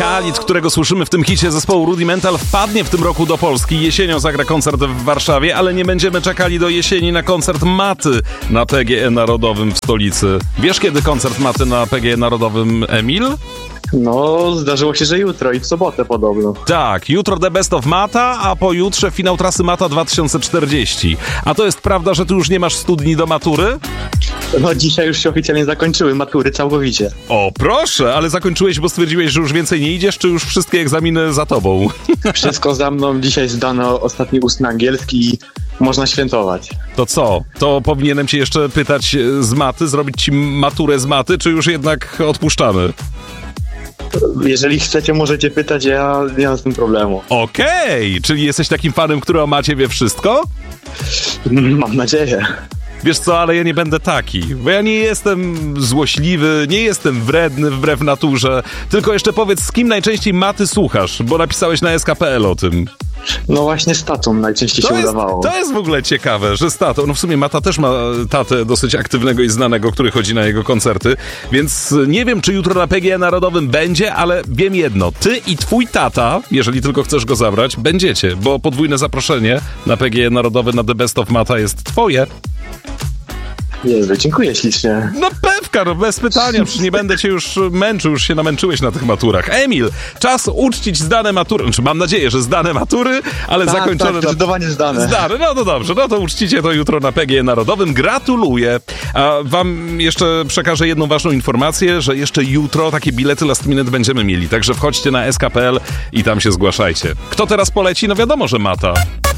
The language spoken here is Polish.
Wokalic, którego słyszymy w tym hicie zespołu Rudimental, wpadnie w tym roku do Polski. Jesienią zagra koncert w Warszawie, ale nie będziemy czekali do jesieni na koncert Maty na PGE Narodowym w stolicy. Wiesz, kiedy koncert Maty na PGE Narodowym, Emil? No, zdarzyło się, że jutro i w sobotę podobno. Tak, jutro The Best of Mata, a pojutrze finał trasy Mata 2040. A to jest prawda, że ty już nie masz studni do matury? No, dzisiaj już się oficjalnie zakończyły matury całkowicie. O, proszę, ale zakończyłeś, bo stwierdziłeś, że już więcej nie idziesz, czy już wszystkie egzaminy za tobą? Wszystko za mną, dzisiaj zdano ostatni ustny angielski i można świętować. To co? To powinienem cię jeszcze pytać z maty, zrobić ci maturę z maty, czy już jednak odpuszczamy? Jeżeli chcecie, możecie pytać, ja nie mam z tym problemu. Okej, czyli jesteś takim fanem, który o macie wie wszystko? Mam nadzieję. Wiesz co, ale ja nie będę taki, bo ja nie jestem złośliwy, nie jestem wredny wbrew naturze, tylko jeszcze powiedz, z kim najczęściej maty słuchasz, bo napisałeś na SK.pl o tym. No właśnie z tatą najczęściej się udawało. To jest w ogóle ciekawe, że z tatą, no w sumie Mata też ma tatę dosyć aktywnego i znanego, który chodzi na jego koncerty, więc nie wiem, czy jutro na PGE Narodowym będzie, ale wiem jedno, ty i twój tata, jeżeli tylko chcesz go zabrać, będziecie, bo podwójne zaproszenie na PGE Narodowy na The Best of Mata jest twoje. Jezu, dziękuję ślicznie. No pewka, no bez pytania, przecież nie będę cię już męczył, już się namęczyłeś na tych maturach. Emil, czas uczcić zdane matury, znaczy mam nadzieję, że zdane matury, ale zakończone... Tak, zdecydowanie zdane. Zdane, no to dobrze, no to uczcicie to jutro na PGE Narodowym, gratuluję. A wam jeszcze przekażę jedną ważną informację, że jeszcze jutro takie bilety last minute będziemy mieli, także wchodźcie na sk.pl i tam się zgłaszajcie. Kto teraz poleci? No wiadomo, że Mata.